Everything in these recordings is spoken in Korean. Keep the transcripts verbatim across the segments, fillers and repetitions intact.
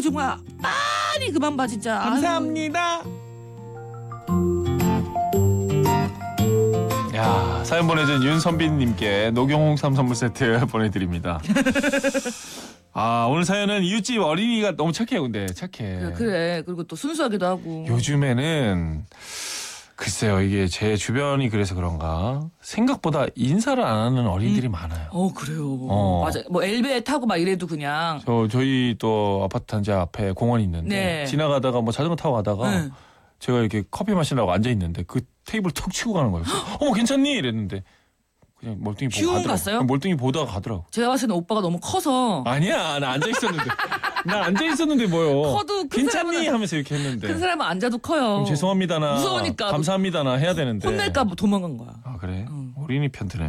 정말 많이 그만 봐 진짜. 감사합니다. 야, 사연 보내준 윤선빈님께 녹용홍삼 선물 세트 보내드립니다. 아, 오늘 사연은 이웃집 어린이가 너무 착해요. 근데 착해. 그래, 그래. 그리고 또 순수하기도 하고. 요즘에는 글쎄요, 이게 제 주변이 그래서 그런가 생각보다 인사를 안 하는 어린이들이 음. 많아요. 어 그래요. 어. 맞아. 뭐 엘베 타고 막 이래도 그냥. 저 저희 또 아파트 단지 앞에 공원이 있는데 네. 지나가다가 뭐 자전거 타고 가다가 네. 제가 이렇게 커피 마시려고 앉아 있는데 그 테이블 툭 치고 가는 거예요. 그래서 어머 괜찮니? 이랬는데 그냥 멀뚱히 보고 흉 가더라고. 갔어요? 멀뚱히 보다가 가더라고. 제가 봤을 때는 오빠가 너무 커서. 아니야, 나 앉아 있었는데. 나 앉아 있었는데 뭐요? 커도 큰 괜찮니? 사람은- 하면서 이렇게 했는데. 큰 사람은 앉아도 커요. 그럼 죄송합니다나. 무서우니까. 감사합니다나 해야 되는데. 혼낼까 봐 도망간 거야. 아 그래? 응. 어린이 편 드네.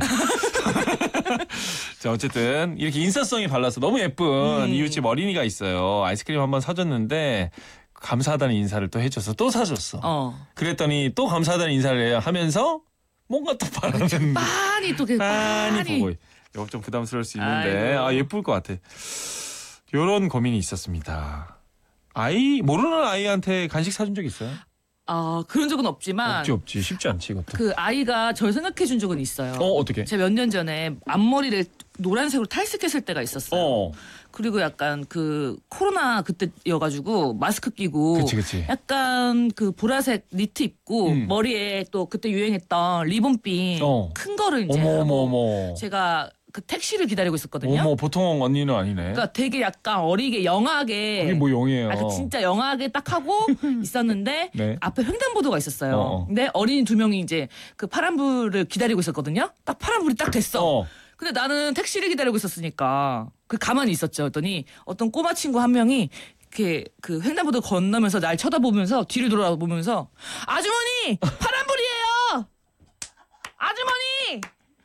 자 어쨌든 이렇게 인사성이 발라서 너무 예쁜 음. 이웃집 어린이가 있어요. 아이스크림 한번 사줬는데 감사하다는 인사를 또 해줘서 또 사줬어. 어. 그랬더니 또 감사하다는 인사를 하면서 뭔가 또 바라는 빤히 또 계속 빤히 빤히. 보고 이거 좀 부담스러울 수 있는데 아이고. 아 예쁠 것 같아. 이런 고민이 있었습니다. 아이 모르는 아이한테 간식 사준 적 있어요? 아 그런 적은 없지만 없지 없지 쉽지 않지 이것도. 그 아이가 절 생각해 준 적은 있어요. 어 어떻게? 제가 몇 년 전에 앞머리를 노란색으로 탈색했을 때가 있었어요. 어 그리고 약간 그 코로나 그때여가지고 마스크 끼고 그치 그치. 약간 그 보라색 니트 입고 음. 머리에 또 그때 유행했던 리본핀 어. 큰 거를 이제 어머 어머 하고 어머. 제가 그 택시를 기다리고 있었거든요. 어머 보통 언니는 아니네. 그러니까 되게 약간 어리게 영하게 그게 뭐 용이에요. 아, 그 진짜 영하게 딱 하고 있었는데 네. 앞에 횡단보도가 있었어요. 어. 근데 어린이 두 명이 이제 그 파란불을 기다리고 있었거든요. 딱 파란불이 딱 됐어. 어. 근데 나는 택시를 기다리고 있었으니까 그 가만히 있었죠. 그랬더니 어떤 꼬마 친구 한 명이 이렇게 그 횡단보도 건너면서 날 쳐다보면서 뒤를 돌아보면서 아주머니 파란불이에요. 아주머니.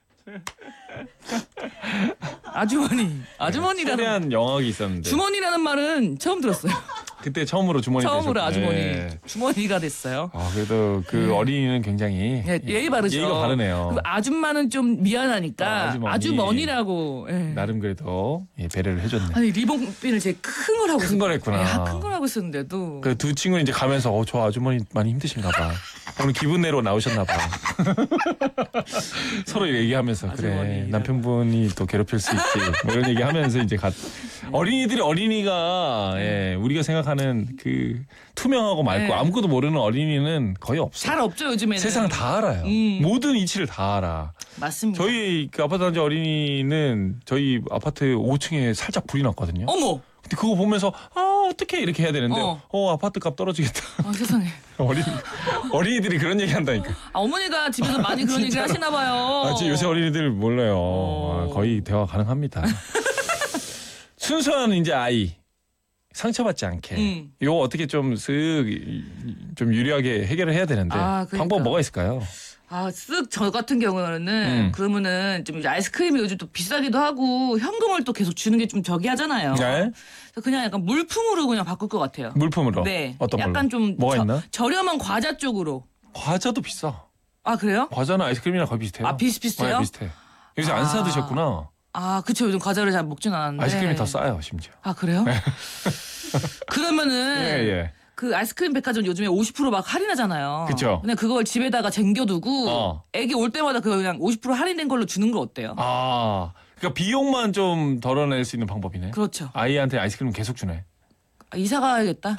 아주머니. 아주머니라는 최대한 영악이 있었는데. 주머니라는 말은 처음 들었어요. 그때 처음으로 주머니 처음으로 되셨네. 아주머니. 주머니가 됐어요. 아 그래도 그 네. 어린이는 굉장히 예, 예의 바르죠. 예의가 바르네요. 그 아줌마는 좀 미안하니까 아, 아주머니. 아주머니라고. 예. 나름 그래도 예, 배려를 해줬네. 아니 리본핀을 제일 큰 걸 하고 큰 걸 했구나. 큰 걸 하고 있었는데도 그 두 친구는 이제 가면서 어, 저 아주머니 많이 힘드신가 봐. 오늘 기분 내러 나오셨나 봐. 서로 얘기하면서 그래 아주머니라고. 남편분이 또 괴롭힐 수 있지. 뭐 이런 얘기하면서 이제 가. 어린이들이 어린이가 예, 우리가 생각하는 그 투명하고 맑고 네. 아무것도 모르는 어린이는 거의 없어. 잘 없죠 요즘에는. 세상 다 알아요. 음. 모든 이치를 다 알아. 맞습니다. 저희 그 아파트 단지 어린이는 저희 아파트 오 층에 살짝 불이 났거든요. 어머. 근데 그거 보면서 아 어떻게 이렇게 해야 되는데 어, 어. 아파트 값 떨어지겠다. 아, 세상에. 어린 어린이들이 그런 얘기 한다니까. 아, 어머니가 집에서 많이 그런 얘기를 하시나 봐요. 아, 진짜 요새 어린이들 몰라요. 어. 아, 거의 대화 가능합니다. 순수한 이제 아이 상처받지 않게 음. 이거 어떻게 좀 쓱 좀 유리하게 해결을 해야 되는데 아, 그러니까. 방법 뭐가 있을까요? 아, 쓱 저 같은 경우는 음. 그러면은 좀 이제 아이스크림이 요즘 또 비싸기도 하고 현금을 또 계속 주는 게 좀 저기 하잖아요. 네. 그래서 그냥 약간 물품으로 그냥 바꿀 것 같아요. 물품으로. 네. 어떤 걸로? 약간 좀 뭐가 저- 있나? 저렴한 과자 쪽으로. 과자도 비싸. 아, 그래요? 과자는 아이스크림이랑 거의 비슷해요. 아, 비슷비슷해요? 네, 비슷해. 요새 안 아. 사 드셨구나. 아, 그쵸. 요즘 과자를 잘 먹진 않았는데. 아이스크림이 더 싸요, 심지어. 아, 그래요? 그러면은 예, 예. 그 아이스크림 백화점 요즘에 오십 퍼센트 막 할인하잖아요. 그쵸. 그냥 그걸 집에다가 쟁겨두고 어. 애기 올 때마다 그 그냥 오십 퍼센트 할인된 걸로 주는 거 어때요? 아, 그러니까 비용만 좀 덜어낼 수 있는 방법이네. 그렇죠. 아이한테 아이스크림 계속 주네. 아, 이사 가야겠다.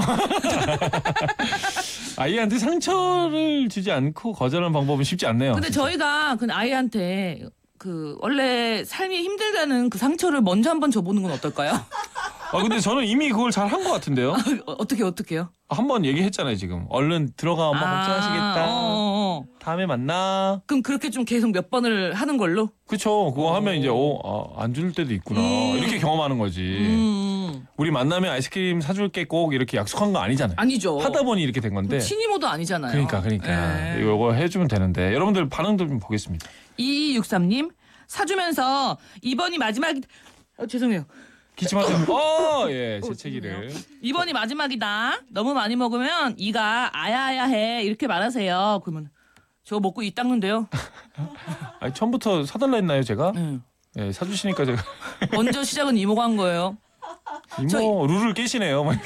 아이한테 상처를 주지 않고 거절하는 방법은 쉽지 않네요. 근데 진짜. 저희가 그 아이한테 그 원래 삶이 힘들다는 그 상처를 먼저 한번 줘보는 건 어떨까요? 아 근데 저는 이미 그걸 잘 한 것 같은데요. 어, 어떻게 어떻게요? 한 번 얘기했잖아요 지금. 얼른 들어가 엄마 걱정하시겠다. 어, 어, 어. 다음에 만나. 그럼 그렇게 좀 계속 몇 번을 하는 걸로? 그쵸. 그거 하면 이제 어, 아, 안 줄 때도 있구나. 음. 이렇게 경험하는 거지. 음, 우리 만나면 아이스크림 사줄게 꼭 이렇게 약속한 거 아니잖아요. 아니죠. 하다 보니 이렇게 된 건데. 친이모도 아니잖아요. 그러니까 그러니까 네. 이거 해주면 되는데 여러분들 반응들 좀 보겠습니다. 이이육삼 님 사주면서 이번이 마지막이 어, 죄송해요. 기침하세요. 어, 예, 재채기를. 이번이 마지막이다. 너무 많이 먹으면 이가 아야아야해 이렇게 말하세요. 그러면 저 먹고 이 닦는데요. 아니 처음부터 사달라 했나요 제가? 응. 예, 사주시니까 제가 먼저 시작은 이모가 한 거예요. 이모 저- 룰을 깨시네요. 막 이렇게.